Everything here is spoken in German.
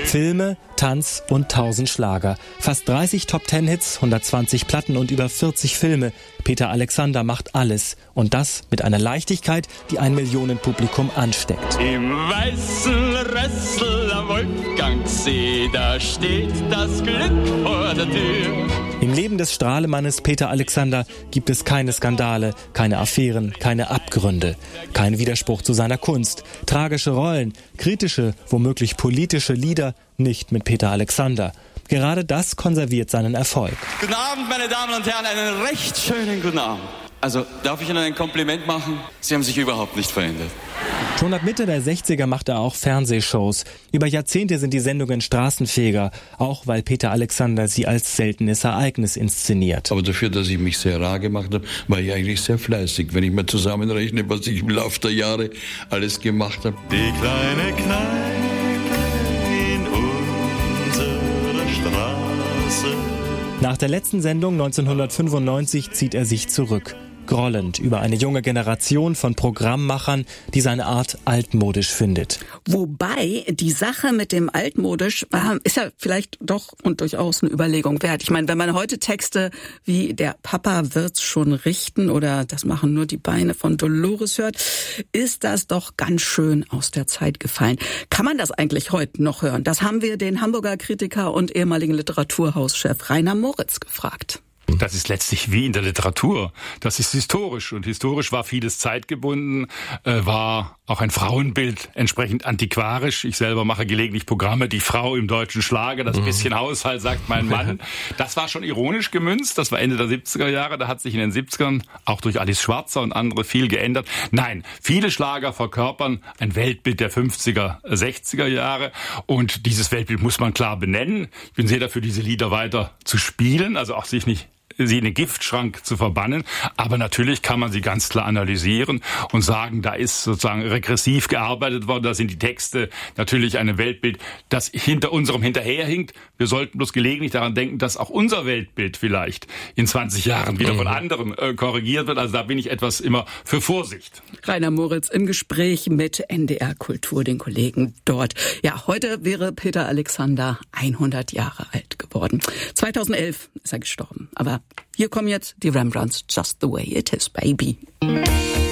Filme, Tanz und 1000 Schlager. Fast 30 Top-10-Hits, 120 Platten und über 40 Filme. Peter Alexander macht alles. Und das mit einer Leichtigkeit, die ein Millionenpublikum ansteckt. Im weißen Rössel am Wolfgangsee, da steht das Glück vor der Tür. Im Leben des Strahlemannes Peter Alexander gibt es keine Skandale, keine Affären, keine Abgründe. Kein Widerspruch zu seiner Kunst. Tragische Rollen, kritische, womöglich politische Lieder, nicht mit Peter Alexander. Gerade das konserviert seinen Erfolg. Guten Abend, meine Damen und Herren, einen recht schönen guten Abend. Also, darf ich Ihnen ein Kompliment machen? Sie haben sich überhaupt nicht verändert. Schon ab Mitte der 60er macht er auch Fernsehshows. Über Jahrzehnte sind die Sendungen straßenfähiger, auch weil Peter Alexander sie als seltenes Ereignis inszeniert. Aber dafür, dass ich mich sehr rar gemacht habe, war ich eigentlich sehr fleißig, wenn ich mal zusammenrechne, was ich im Laufe der Jahre alles gemacht habe. Die kleine Kneipe in unserer Straße. Nach der letzten Sendung 1995 zieht er sich zurück. Grollend über eine junge Generation von Programmmachern, die seine Art altmodisch findet. Wobei die Sache mit dem altmodisch ist ja vielleicht doch und durchaus eine Überlegung wert. Ich meine, wenn man heute Texte wie der Papa wird's schon richten oder das machen nur die Beine von Dolores hört, ist das doch ganz schön aus der Zeit gefallen. Kann man das eigentlich heute noch hören? Das haben wir den Hamburger Kritiker und ehemaligen Literaturhauschef Rainer Moritz gefragt. Das ist letztlich wie in der Literatur. Das ist historisch. Und historisch war vieles zeitgebunden, war auch ein Frauenbild entsprechend antiquarisch. Ich selber mache gelegentlich Programme, die Frau im deutschen Schlager, das bisschen Haushalt, sagt mein Mann. Das war schon ironisch gemünzt. Das war Ende der 70er Jahre. Da hat sich in den 70ern auch durch Alice Schwarzer und andere viel geändert. Nein, viele Schlager verkörpern ein Weltbild der 50er, 60er Jahre. Und dieses Weltbild muss man klar benennen. Ich bin sehr dafür, diese Lieder weiter zu spielen, also auch sie in den Giftschrank zu verbannen. Aber natürlich kann man sie ganz klar analysieren und sagen, da ist sozusagen regressiv gearbeitet worden. Da sind die Texte natürlich ein Weltbild, das hinter unserem hinterherhinkt. Wir sollten bloß gelegentlich daran denken, dass auch unser Weltbild vielleicht in 20 Jahren wieder von anderen korrigiert wird. Also da bin ich etwas immer für Vorsicht. Rainer Moritz im Gespräch mit NDR Kultur, den Kollegen dort. Ja, heute wäre Peter Alexander 100 Jahre alt geworden. 2011 ist er gestorben. Aber hier kommen jetzt die Rembrandts, Just the Way It Is, Baby.